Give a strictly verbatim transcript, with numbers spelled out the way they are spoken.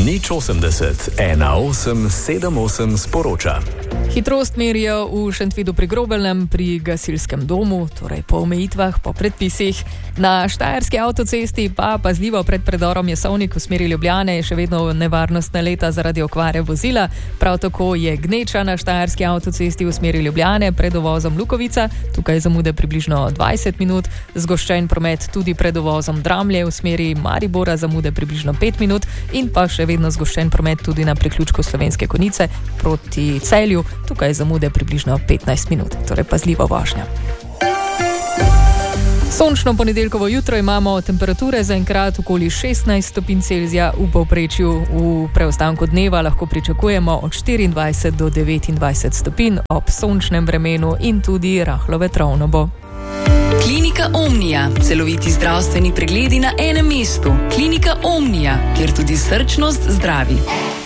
Nič osemdeset, ena osem sedem osem sporoča. Hitrost merijo v Šentvidu pri Grobelnem, pri gasilskem domu, torej po omejitvah, po predpisih. Na štajerski avtocesti pa pazljivo pred predorom Jesovnik v smeri Ljubljane je še vedno nevarnostna leta zaradi okvare vozila. Prav tako je gneča na štajerski avtocesti v smeri Ljubljane pred uvozom Lukovica, tukaj zamude približno dvajset minut. Zgoščen promet tudi pred uvozom Dramlje v smeri Maribora, zamude približno pet minut in pa še vedno zgoščen promet tudi na priključku Slovenske Konjice proti Celju. Tukaj zamude približno petnajst minut, torej pazljivo vožnja. Sončno ponedeljkovo jutro imamo temperature zaenkrat okoli šestnajst stopinj Celzija, v povprečju v preostanku dneva lahko pričakujemo od štiriindvajset do devetindvajset stopinj ob sončnem vremenu in tudi rahlo vetrovno bo. Klinika Omnia. Celoviti zdravstveni pregledi na enem mestu. Klinika Omnia, kjer tudi srčnost zdravi.